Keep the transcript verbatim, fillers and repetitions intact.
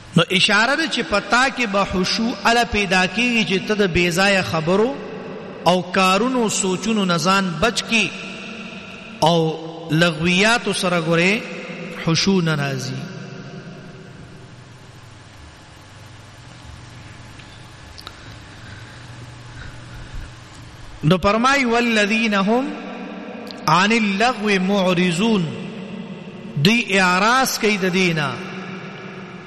نو اشاره ده چې پتا کې به خشوع الا پیدا کیږي چې ته د بے ځای خبرو او کارونو سوچونو نزان بچ کی او لغویات سره ګوره خشوع ناراضي. نو فرمای والذین هم عن اللغو معرضون، دی اعراض کوي د دینا